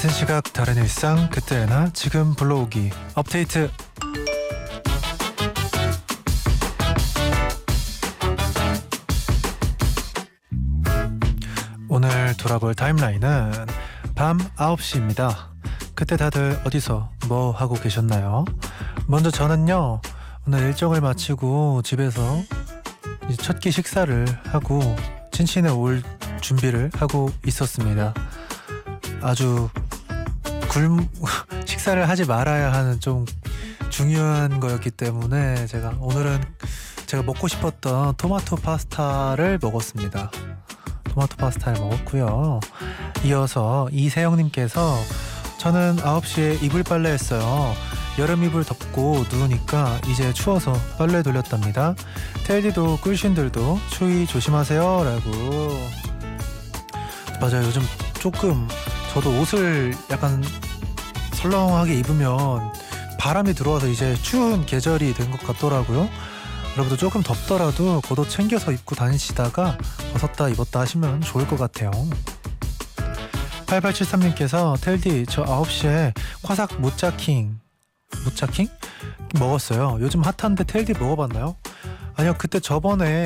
같은 시각 다른 일상 그때나 지금 불러오기 업데이트. 오늘 돌아볼 타임라인은 밤 9시입니다. 그때 다들 어디서 뭐 하고 계셨나요? 먼저 저는요, 오늘 일정을 마치고 집에서 첫 끼 식사를 하고 친친에 올 준비를 하고 있었습니다. 아주 식사를 하지 말아야 하는 좀 중요한 거였기 때문에 오늘은 제가 먹고 싶었던 토마토 파스타를 먹었습니다. 토마토 파스타를 먹었고요. 이어서 이세영님께서 저는 9시에 이불 빨래 했어요. 여름 이불 덮고 누우니까 이제 추워서 빨래 돌렸답니다. 텔디도 꿀신들도 추위 조심하세요 라고. 맞아요. 요즘 조금 저도 옷을 약간 설렁하게 입으면 바람이 들어와서 이제 추운 계절이 된 것 같더라고요. 여러분도 조금 덥더라도 겉옷 챙겨서 입고 다니시다가 벗었다 입었다 하시면 좋을 것 같아요. 8873님께서 텔디 저 9시에 화삭 모짜킹 먹었어요. 요즘 핫한데 텔디 먹어봤나요? 아니요, 그때 저번에